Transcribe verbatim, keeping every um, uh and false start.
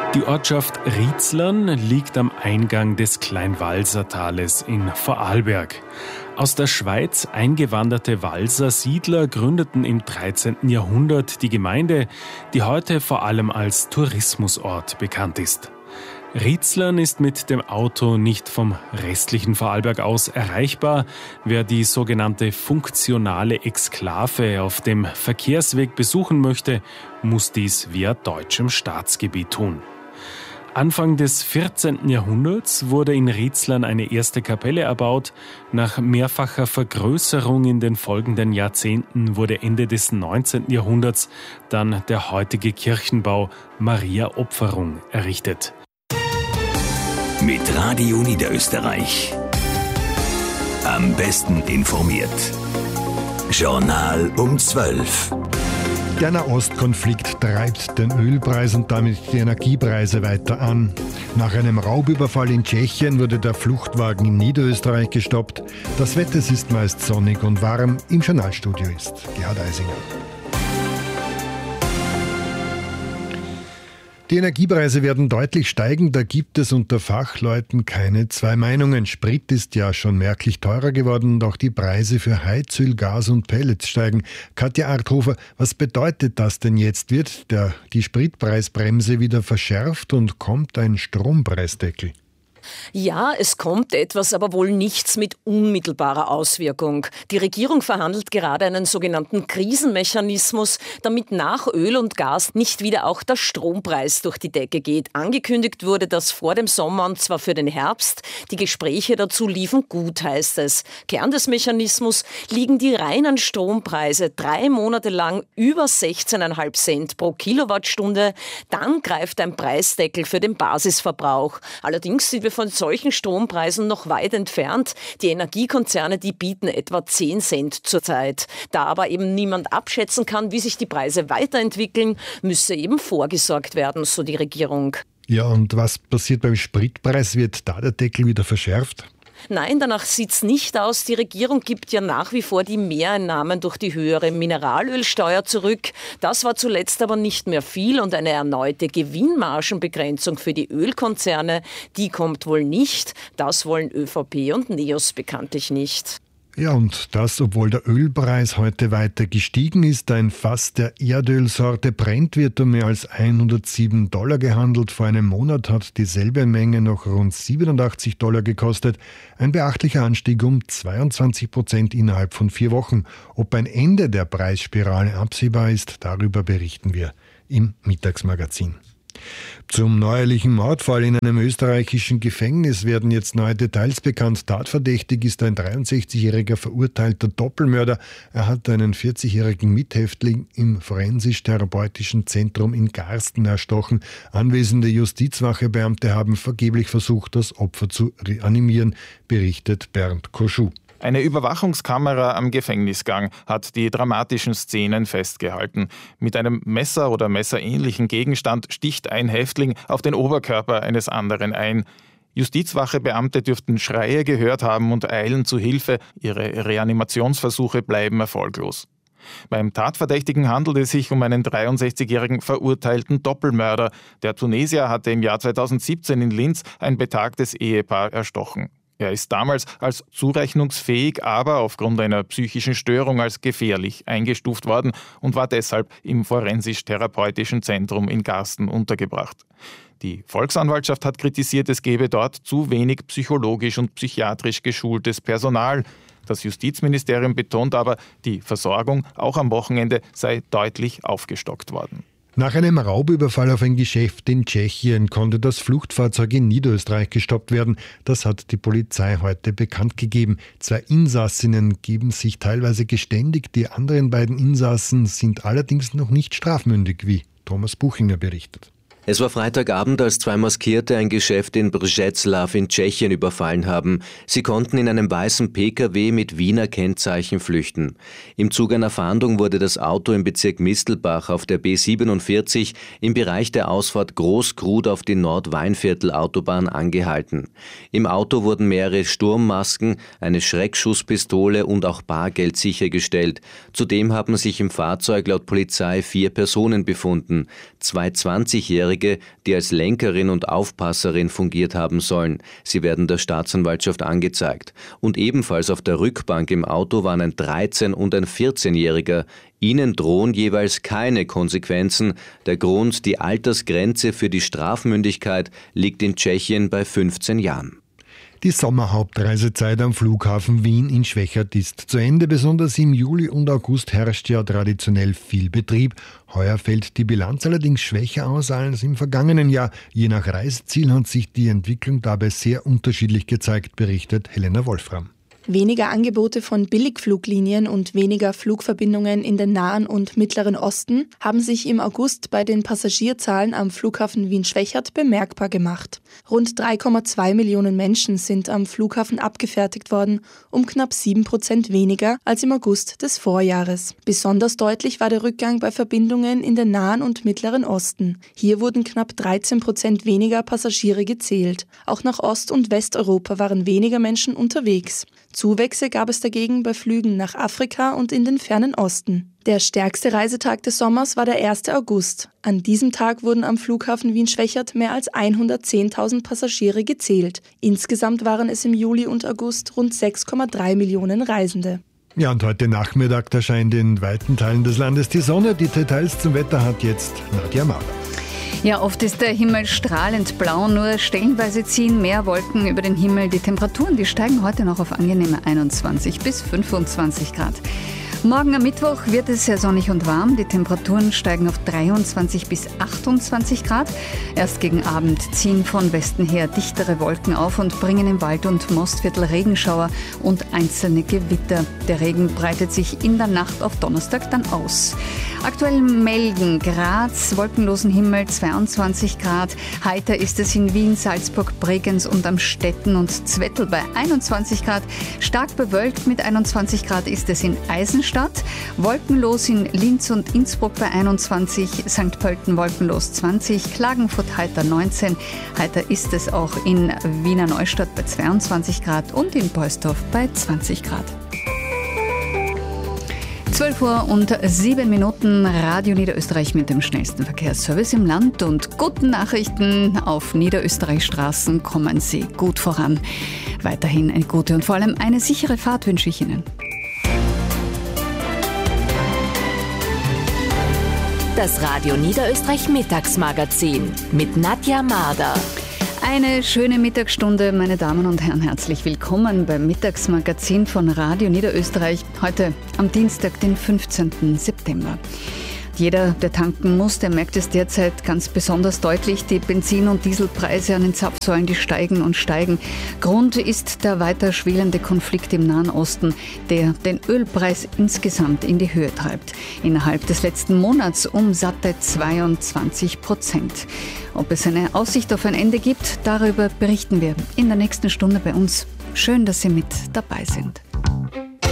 Die Ortschaft Riezlern liegt am Eingang des Kleinwalsertales in Vorarlberg. Aus der Schweiz eingewanderte Walser Siedler gründeten im dreizehnten Jahrhundert die Gemeinde, die heute vor allem als Tourismusort bekannt ist. Riezlern ist mit dem Auto nicht vom restlichen Vorarlberg aus erreichbar. Wer die sogenannte funktionale Exklave auf dem Verkehrsweg besuchen möchte, muss dies via deutschem Staatsgebiet tun. Anfang des vierzehnten Jahrhunderts wurde in Riezlern eine erste Kapelle erbaut. Nach mehrfacher Vergrößerung in den folgenden Jahrzehnten wurde Ende des neunzehnten Jahrhunderts dann der heutige Kirchenbau Maria Opferung errichtet. Mit Radio Niederösterreich. Am besten informiert. Journal um zwölf. Der Nahostkonflikt treibt den Ölpreis und damit die Energiepreise weiter an. Nach einem Raubüberfall in Tschechien wurde der Fluchtwagen in Niederösterreich gestoppt. Das Wetter ist meist sonnig und warm. Im Journalstudio ist Gerhard Eisinger. Die Energiepreise werden deutlich steigen, da gibt es unter Fachleuten keine zwei Meinungen. Sprit ist ja schon merklich teurer geworden und auch die Preise für Heizöl, Gas und Pellets steigen. Katja Arthofer, was bedeutet das denn jetzt? Wird der, die Spritpreisbremse wieder verschärft und kommt ein Strompreisdeckel? Ja, es kommt etwas, aber wohl nichts mit unmittelbarer Auswirkung. Die Regierung verhandelt gerade einen sogenannten Krisenmechanismus, damit nach Öl und Gas nicht wieder auch der Strompreis durch die Decke geht. Angekündigt wurde das vor dem Sommer und zwar für den Herbst. Die Gespräche dazu liefen gut, heißt es. Kern des Mechanismus liegen die reinen Strompreise drei Monate lang über sechzehn Komma fünf Cent pro Kilowattstunde. Dann greift ein Preisdeckel für den Basisverbrauch. Allerdings sind wir von solchen Strompreisen noch weit entfernt. Die Energiekonzerne, die bieten etwa zehn Cent zurzeit. Da aber eben niemand abschätzen kann, wie sich die Preise weiterentwickeln, müsse eben vorgesorgt werden, so die Regierung. Ja, und was passiert beim Spritpreis? Wird da der Deckel wieder verschärft? Nein, danach sieht's nicht aus. Die Regierung gibt ja nach wie vor die Mehreinnahmen durch die höhere Mineralölsteuer zurück. Das war zuletzt aber nicht mehr viel und eine erneute Gewinnmargenbegrenzung für die Ölkonzerne, die kommt wohl nicht. Das wollen ÖVP und NEOS bekanntlich nicht. Ja, und das, obwohl der Ölpreis heute weiter gestiegen ist. Ein Fass der Erdölsorte Brent wird um mehr als hundertsieben Dollar gehandelt. Vor einem Monat hat dieselbe Menge noch rund siebenundachtzig Dollar gekostet. Ein beachtlicher Anstieg um zweiundzwanzig Prozent innerhalb von vier Wochen. Ob ein Ende der Preisspirale absehbar ist, darüber berichten wir im Mittagsmagazin. Zum neuerlichen Mordfall in einem österreichischen Gefängnis werden jetzt neue Details bekannt. Tatverdächtig ist ein dreiundsechzigjähriger verurteilter Doppelmörder. Er hat einen vierzigjährigen Mithäftling im forensisch-therapeutischen Zentrum in Garsten erstochen. Anwesende Justizwachebeamte haben vergeblich versucht, das Opfer zu reanimieren, berichtet Bernd Koschuh. Eine Überwachungskamera am Gefängnisgang hat die dramatischen Szenen festgehalten. Mit einem Messer oder messerähnlichen Gegenstand sticht ein Häftling auf den Oberkörper eines anderen ein. Justizwachebeamte dürften Schreie gehört haben und eilen zu Hilfe. Ihre Reanimationsversuche bleiben erfolglos. Beim Tatverdächtigen handelt es sich um einen dreiundsechzigjährigen verurteilten Doppelmörder. Der Tunesier hatte im Jahr zweitausendsiebzehn in Linz ein betagtes Ehepaar erstochen. Er ist damals als zurechnungsfähig, aber aufgrund einer psychischen Störung als gefährlich eingestuft worden und war deshalb im forensisch-therapeutischen Zentrum in Garsten untergebracht. Die Volksanwaltschaft hat kritisiert, es gebe dort zu wenig psychologisch und psychiatrisch geschultes Personal. Das Justizministerium betont aber, die Versorgung auch am Wochenende sei deutlich aufgestockt worden. Nach einem Raubüberfall auf ein Geschäft in Tschechien konnte das Fluchtfahrzeug in Niederösterreich gestoppt werden. Das hat die Polizei heute bekannt gegeben. Zwei Insassinnen geben sich teilweise geständig. Die anderen beiden Insassen sind allerdings noch nicht strafmündig, wie Thomas Buchinger berichtet. Es war Freitagabend, als zwei Maskierte ein Geschäft in Břeclav in Tschechien überfallen haben. Sie konnten in einem weißen P K W mit Wiener Kennzeichen flüchten. Im Zuge einer Fahndung wurde das Auto im Bezirk Mistelbach auf der B siebenundvierzig im Bereich der Ausfahrt Großkrud auf die Nordweinviertel-Autobahn angehalten. Im Auto wurden mehrere Sturmmasken, eine Schreckschusspistole und auch Bargeld sichergestellt. Zudem haben sich im Fahrzeug laut Polizei vier Personen befunden. Zwei zwanzigjährige Minderjährige, die als Lenkerin und Aufpasserin fungiert haben sollen. Sie werden der Staatsanwaltschaft angezeigt. Und ebenfalls auf der Rückbank im Auto waren ein dreizehn- und ein vierzehnjähriger. Ihnen drohen jeweils keine Konsequenzen. Der Grund, die Altersgrenze für die Strafmündigkeit liegt in Tschechien bei fünfzehn Jahren. Die Sommerhauptreisezeit am Flughafen Wien in Schwechat ist zu Ende. Besonders im Juli und August herrscht ja traditionell viel Betrieb. Heuer fällt die Bilanz allerdings schwächer aus als im vergangenen Jahr. Je nach Reiseziel hat sich die Entwicklung dabei sehr unterschiedlich gezeigt, berichtet Helena Wolfram. Weniger Angebote von Billigfluglinien und weniger Flugverbindungen in den Nahen und Mittleren Osten haben sich im August bei den Passagierzahlen am Flughafen Wien-Schwechat bemerkbar gemacht. Rund drei Komma zwei Millionen Menschen sind am Flughafen abgefertigt worden, um knapp sieben Prozent weniger als im August des Vorjahres. Besonders deutlich war der Rückgang bei Verbindungen in den Nahen und Mittleren Osten. Hier wurden knapp dreizehn Prozent weniger Passagiere gezählt. Auch nach Ost- und Westeuropa waren weniger Menschen unterwegs. Zuwächse gab es dagegen bei Flügen nach Afrika und in den fernen Osten. Der stärkste Reisetag des Sommers war der erste August. An diesem Tag wurden am Flughafen Wien-Schwechat mehr als hundertzehntausend Passagiere gezählt. Insgesamt waren es im Juli und August rund sechs Komma drei Millionen Reisende. Ja, und heute Nachmittag, da scheint in weiten Teilen des Landes die Sonne. Die Details zum Wetter hat jetzt Nadja Marder. Ja, oft ist der Himmel strahlend blau, nur stellenweise ziehen mehr Wolken über den Himmel. Die Temperaturen, die steigen heute noch auf angenehme einundzwanzig bis fünfundzwanzig Grad. Morgen am Mittwoch wird es sehr sonnig und warm. Die Temperaturen steigen auf dreiundzwanzig bis achtundzwanzig Grad. Erst gegen Abend ziehen von Westen her dichtere Wolken auf und bringen im Wald- und Mostviertel Regenschauer und einzelne Gewitter. Der Regen breitet sich in der Nacht auf Donnerstag dann aus. Aktuell melden Graz, wolkenlosen Himmel, zweiundzwanzig Grad. Heiter ist es in Wien, Salzburg, Bregenz und Amstetten und Zwettl bei einundzwanzig Grad. Stark bewölkt mit einundzwanzig Grad ist es in Eisenstadt. Wolkenlos in Linz und Innsbruck bei einundzwanzig, Sankt Pölten wolkenlos zwanzig, Klagenfurt heiter neunzehn. Heiter ist es auch in Wiener Neustadt bei zweiundzwanzig Grad und in Beusdorf bei zwanzig Grad. zwölf Uhr und sieben Minuten, Radio Niederösterreich mit dem schnellsten Verkehrsservice im Land und guten Nachrichten. Auf Niederösterreichstraßen kommen Sie gut voran. Weiterhin eine gute und vor allem eine sichere Fahrt wünsche ich Ihnen. Das Radio Niederösterreich Mittagsmagazin mit Nadja Marder. Eine schöne Mittagsstunde, meine Damen und Herren, herzlich willkommen beim Mittagsmagazin von Radio Niederösterreich, heute am Dienstag, den fünfzehnten September. Jeder, der tanken muss, der merkt es derzeit ganz besonders deutlich. Die Benzin- und Dieselpreise an den Zapfsäulen, die steigen und steigen. Grund ist der weiter schwelende Konflikt im Nahen Osten, der den Ölpreis insgesamt in die Höhe treibt. Innerhalb des letzten Monats um satte zweiundzwanzig Prozent. Ob es eine Aussicht auf ein Ende gibt, darüber berichten wir in der nächsten Stunde bei uns. Schön, dass Sie mit dabei sind.